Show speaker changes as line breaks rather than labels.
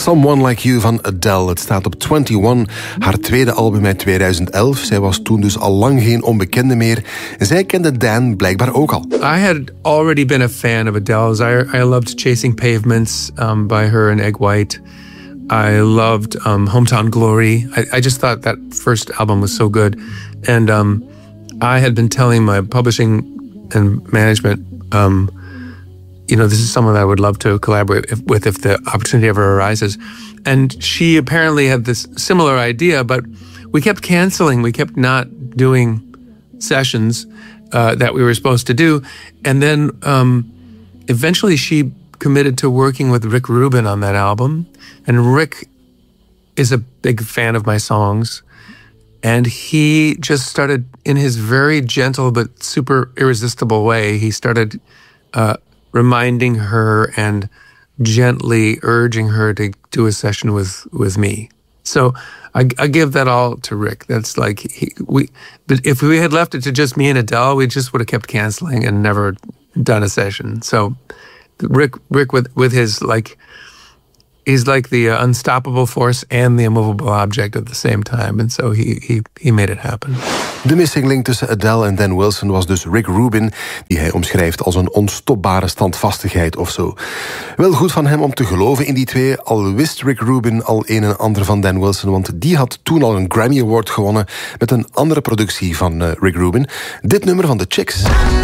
Someone Like You van Adele. Het staat op 21, haar tweede album uit 2011. Zij was toen dus al lang geen onbekende meer. Zij kende Dan blijkbaar ook al.
I had already been a fan of Adele's. I loved Chasing Pavements by her and Egg White. I loved Hometown Glory. I just thought that first album was so good. And I had been telling my publishing and management, this is someone that I would love to collaborate with if the opportunity ever arises. And she apparently had this similar idea, but we kept canceling. We kept not doing sessions that we were supposed to do. And then eventually she committed to working with Rick Rubin on that album. And Rick is a big fan of my songs. And he just started, in his very gentle but super irresistible way, he started reminding her and gently urging her to do a session with me. So I give that all to Rick. That's like, but if we had left it to just me and Adele, we just would have kept canceling and never done a session. So Rick with his he's like the unstoppable force and the immovable object at the same time. And so he made it happen.
De missing link tussen Adele en Dan Wilson was dus Rick Rubin, die hij omschrijft als een onstopbare standvastigheid of zo. Wel goed van hem om te geloven in die twee, al wist Rick Rubin al een en ander van Dan Wilson, want die had toen al een Grammy Award gewonnen met een andere productie van Rick Rubin. Dit nummer van The Chicks.